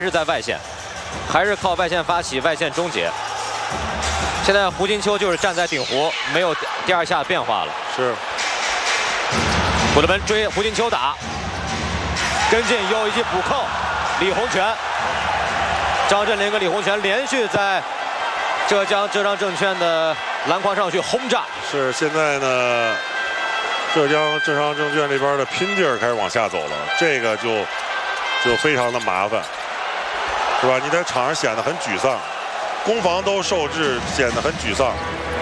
是在外线，还是靠外线发起，外线终结。现在胡金秋就是站在顶弧，没有第二下变化了。 是。 古德文追胡金秋打，跟进又一记补扣，李洪权、张镇麟跟李洪权连续在浙江证券的篮筐上去轰炸。 是现在呢，浙江证券这边的拼劲儿开始往下走了，这个就非常的麻烦，是吧？你在场上显得很沮丧，攻防都受制，显得很沮丧。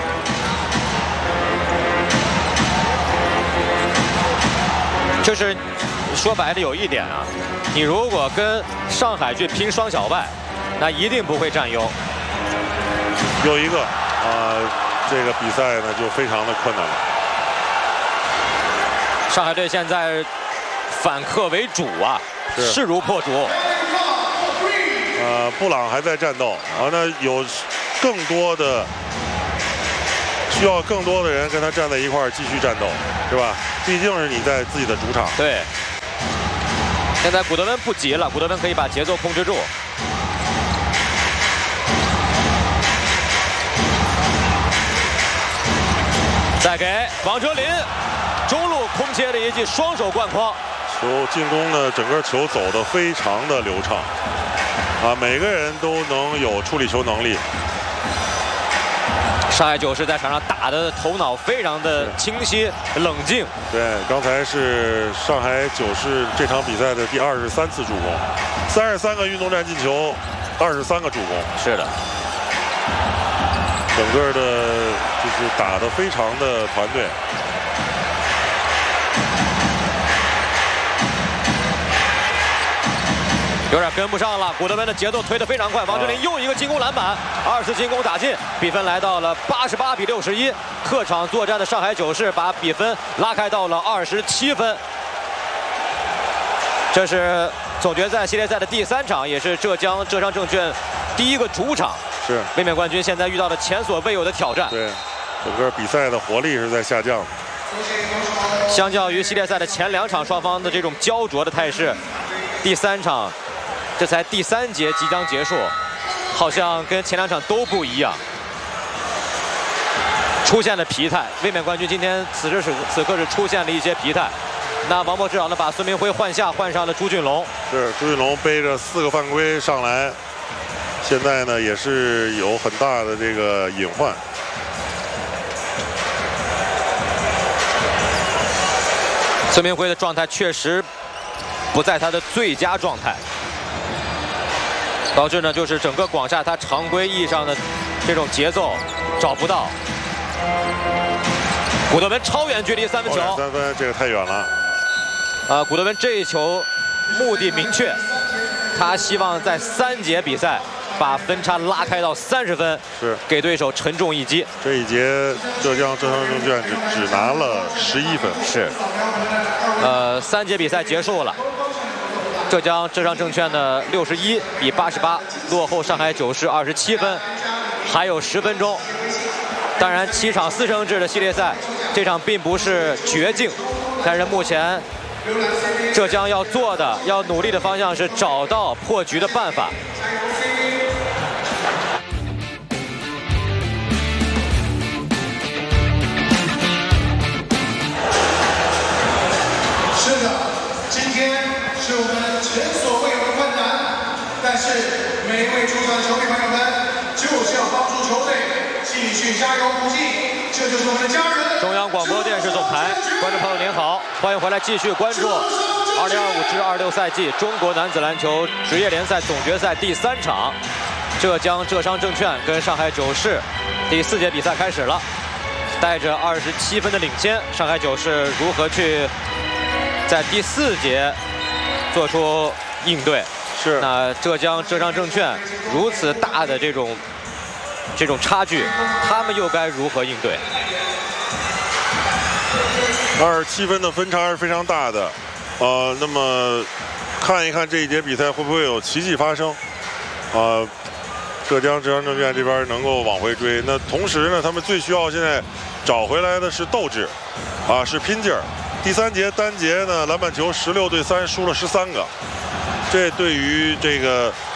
就是说白了有一点啊，你如果跟上海去拼双小外，那一定不会占优。 有一个这个比赛呢就非常的困难了。 上海队现在反客为主啊，势如破竹。 布朗还在战斗，那有更多的需要更多的人跟他站在一块儿继续战斗，是吧？毕竟是你在自己的主场。 对。现在古德温不急了，古德温可以把节奏控制住。再给王哲林，中路空切的一记双手灌筐。 球进攻呢，整个球走得非常的流畅，每个人都能有处理球能力。 上海九世在场上打的头脑非常的清晰冷静。 对，刚才是上海九世这场比赛的第23次助攻，33个运动战进球，23个助攻。 是的， 整个的就是打得非常的团队。 有点跟不上了，古德温的节奏推得非常快。王哲林又一个进攻篮板，2次进攻打进，比分来到了88比61。客场作战的上海九世把比分拉开到了27分。这是总决赛系列赛的第3场，也是浙江证券第一个主场。 是卫冕冠军现在遇到了前所未有的挑战。 对，整个比赛的活力是在下降。 相较于系列赛的前2场双方的这种焦灼的态势，第3场。这才第3节即将结束，好像跟前2场都不一样，出现了疲态。卫冕冠军今天此刻是出现了一些疲态。那王柏芝呢，把孙铭徽换下，换上了朱俊龙。 是朱俊龙背着4个犯规上来，现在呢也是有很大的这个隐患。 孙铭徽的状态确实不在他的最佳状态。导致呢，就是整个广厦他常规意义上的这种节奏找不到。古德文超远距离3分球 ，3分，这个太远了。 古德文这一球目的明确，他希望在3节比赛把分差拉开到30分， 是给对手沉重一击。 这一节浙江证券只拿了11分。 是，3节比赛结束了。浙江证券的61比88落后上海九世27分，还有10分钟。当然7场4胜制的系列赛，这场并不是绝境，但是目前浙江要做的、要努力的方向是找到破局的办法。 是的，今天是我们前所未有的困难，但是每一位主场球迷朋友们就是要帮助球队继续加油鼓劲，这就是我们的家人。 中央广播电视总台，观众朋友您好，欢迎回来继续关注2025至26赛季中国男子篮球职业联赛总决赛第3场，浙江浙商证券跟上海九世第4节比赛开始了，带着27分的领先，上海九世如何去在第4节做出应对？ 是。 那浙江浙商证券如此大的这种差距，他们又该如何应对 ？27分的分差是非常大的，那么看一看这一节比赛会不会有奇迹发生？浙江浙商证券这边能够往回追，那同时呢，他们最需要现在找回来的是斗志，是拼劲儿。第3节单节呢，篮板球16对3输了13个，这对于这个